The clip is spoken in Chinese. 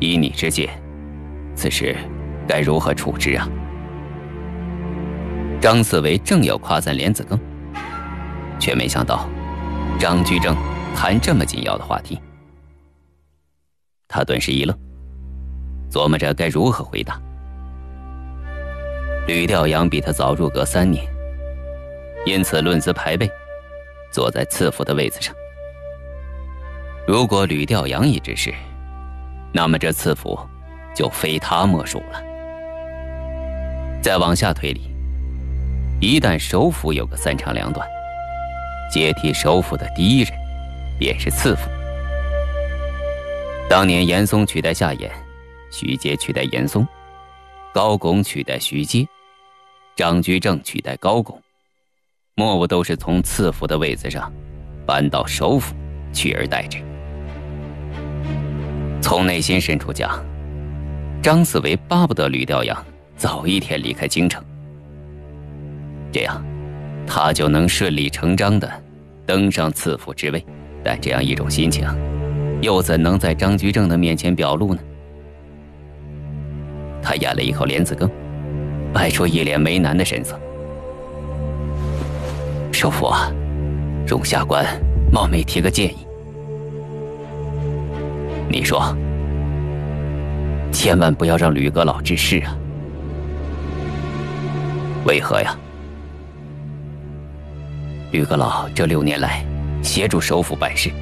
依你之见，此事该如何处置啊？张四维正要夸赞莲子羹，却没想到张居正谈这么紧要的话题。他顿时一愣，琢磨着该如何回答。吕调阳比他早入阁3年，因此论资排辈，坐在次府的位子上。如果吕调阳已知事，那么这次府就非他莫属了。再往下推理，一旦首府有个3长2短，接替首府的第一人便是次府。当年严嵩取代夏衍，徐阶取代严嵩，高拱取代徐阶，张居正取代高拱，莫不都是从次府的位子上搬到首府取而代之。从内心深处讲，张四维巴不得吕调阳早一天离开京城，这样他就能顺理成章地登上次府之位。但这样一种心情，又怎能在张居正的面前表露呢？他咽了一口莲子羹，摆出一脸为难的神色。首府啊，容下官冒昧提个建议。你说，千万不要让吕阁老致仕啊。为何呀？吕阁老这6年来协助首府办事，